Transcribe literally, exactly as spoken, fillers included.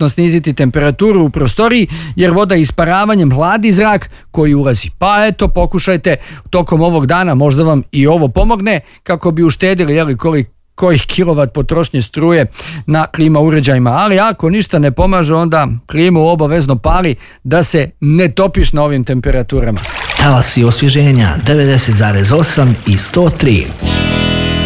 dodatno sniziti temperaturu u prostoriji, jer voda isparavanjem hladi zrak koji ulazi. Pa eto, pokušajte tokom ovog dana, možda vam i ovo pomogne kako bi uštedili jeli, koliko kojih kilovat potrošnje struje na klima uređajima. Ali ako ništa ne pomaže, onda klimu obavezno pali da se ne topiš na ovim temperaturama. Talasi osvježenja devedeset zarez osam i sto tri.